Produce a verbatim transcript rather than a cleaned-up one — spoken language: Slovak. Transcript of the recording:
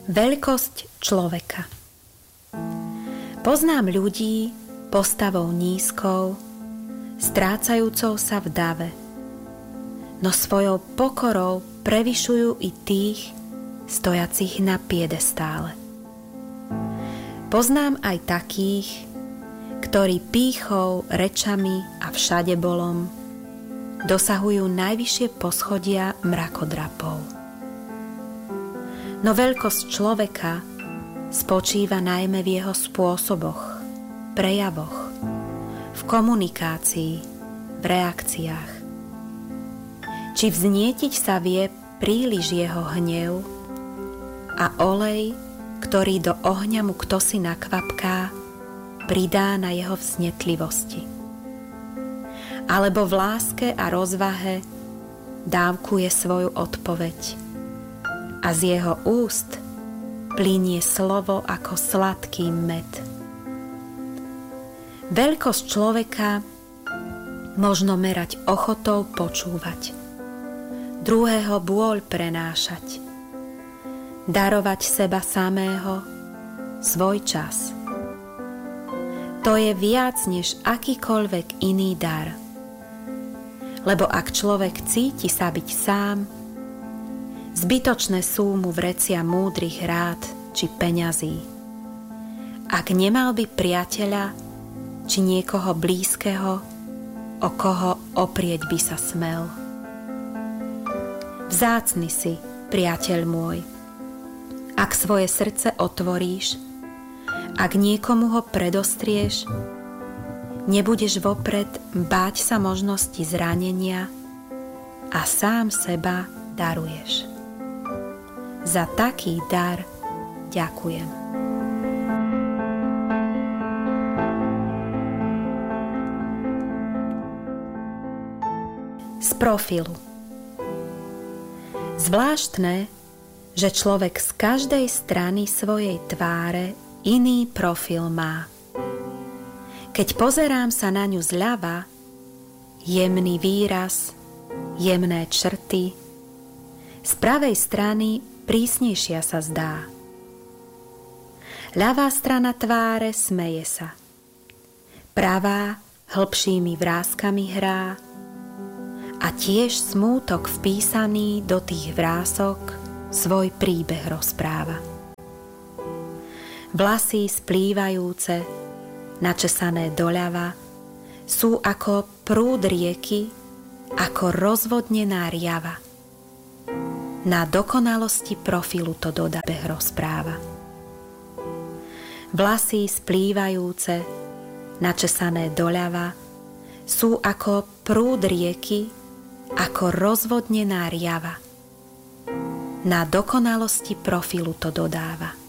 Veľkosť človeka. Poznám ľudí postavou nízkou, strácajúcou sa v dave, no svojou pokorou prevyšujú i tých, stojacich na piedestále. Poznám aj takých, ktorí pýchou, rečami a všadebolom dosahujú najvyššie poschodia mrakodrapov. No veľkosť človeka spočíva najmä v jeho spôsoboch, prejavoch, v komunikácii, v reakciách. Či vznietiť sa vie príliš jeho hnev a olej, ktorý do ohňa mu kdosi nakvapká, pridá na jeho vznětlivosti. Alebo v láske a rozvahe dávkuje svoju odpoveď a z jeho úst plynie slovo ako sladký med. Veľkosť človeka možno merať ochotou počúvať, druhého bôľ prenášať, darovať seba samého, svoj čas. To je viac než akýkoľvek iný dar. Lebo ak človek cíti sa byť sám, zbytočné sú mu vrecia múdrych rád či peňazí. Ak nemal by priateľa či niekoho blízkeho, o koho oprieť by sa smel. Vzácny si, priateľ môj, ak svoje srdce otvoríš, ak niekomu ho predostrieš, nebudeš vopred báť sa možnosti zranenia a sám seba daruješ. Za taký dar ďakujem. Z profilu. Zvláštne, že človek z každej strany svojej tváre iný profil má. Keď pozerám sa na ňu zľava, jemný výraz, jemné črty, z pravej strany prísnejšia sa zdá. Ľavá strana tváre smeje sa, pravá hlbšími vráskami hrá a tiež smútok vpísaný do tých vrások svoj príbeh rozpráva. Vlasy splývajúce, načesané doľava, sú ako prúd rieky, ako rozvodnená riava. Na dokonalosti profilu to dodá beh rozpráva. Vlasy splývajúce, načesané doľava, sú ako prúd rieky, ako rozvodnená riava. Na dokonalosti profilu to dodáva.